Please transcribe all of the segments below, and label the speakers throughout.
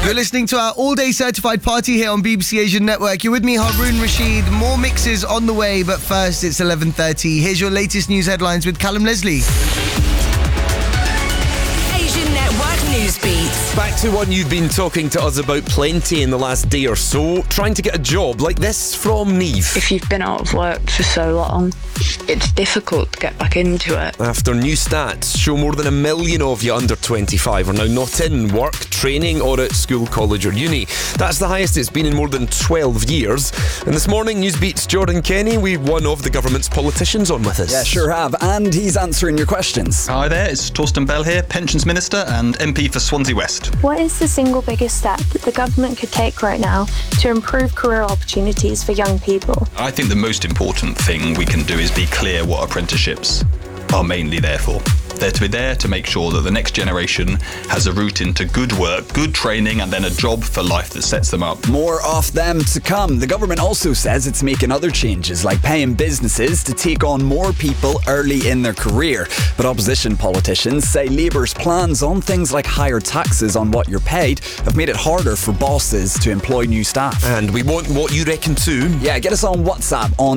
Speaker 1: You're listening to our all-day certified party here on BBC Asian Network. You're with me, Haroon Rashid. More mixes on the way, but first it's 11:30. Here's your latest news headlines with Callum Leslie.
Speaker 2: Asian Network News Beat.
Speaker 3: Back to one you've been talking to us about plenty in the last day or so, trying to get a job like this from Neve.
Speaker 4: If you've been out of work for so long, it's difficult to get back into it.
Speaker 3: After new stats show more than 1 million of you under 25 are now not in work, training or at school, college or uni. That's the highest it's been in more than 12 years. And this morning, Newsbeat's Jordan Kenny, we've one of the government's politicians on with us.
Speaker 5: Yeah, sure have. And he's answering your questions.
Speaker 6: Hi there, it's Torsten Bell here, Pensions Minister and MP for Swansea West.
Speaker 7: What is the single biggest step that the government could take right now to improve career opportunities for young people?
Speaker 6: I think the most important thing we can do is be clear what apprenticeships are mainly there for. They're to be there to make sure that the next generation has a route into good work, good training, and then a job for life that sets them up.
Speaker 5: More off them to come. The government also says it's making other changes, like paying businesses to take on more people early in their career. But opposition politicians say Labour's plans on things like higher taxes on what you're paid have made it harder for bosses to employ new staff.
Speaker 3: And we want what you reckon too.
Speaker 5: Yeah, get us on WhatsApp on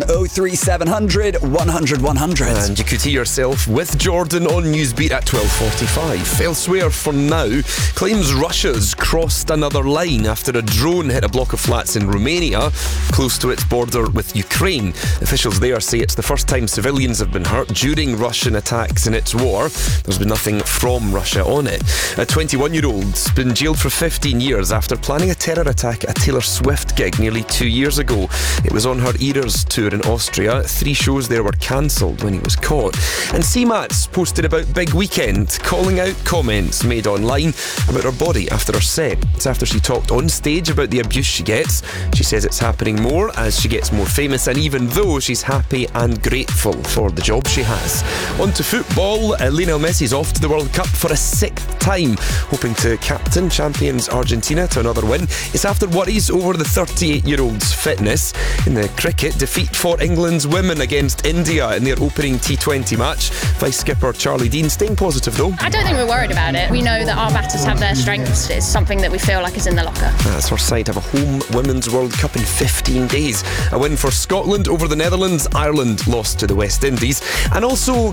Speaker 5: 03700 100 100.
Speaker 3: And you could hear yourself with Jordan on Newsbeat at 12:45. Elsewhere for now, claims Russia's crossed another line after a drone hit a block of flats in Romania, close to its border with Ukraine. Officials there say it's the first time civilians have been hurt during Russian attacks in its war. There's been nothing from Russia on it. A 21-year-old's been jailed for 15 years after planning a terror attack at a Taylor Swift gig nearly 2 years ago. It was on her Eras tour in Austria. 3 shows there were cancelled when he was caught. And CMAT's posted about Big Weekend, calling out comments made online about her body after her set. It's after she talked on stage about the abuse she gets. She says it's happening more as she gets more famous, and even though she's happy and grateful for the job she has. On to football, Lionel Messi's off to the World Cup for a 6th time, hoping to captain champions Argentina to another win. It's after worries over the 38-year-old's fitness. In the cricket, defeat for England's women against India in their opening T20 match. Vice skipper Charlie Dean staying positive though.
Speaker 8: I don't think we're worried about it. We know that our batters have their strengths. It's something that we feel like is in the locker.
Speaker 3: That's her side have a home Women's World Cup in 15 days. A win for Scotland over the Netherlands. Ireland lost to the West Indies. And also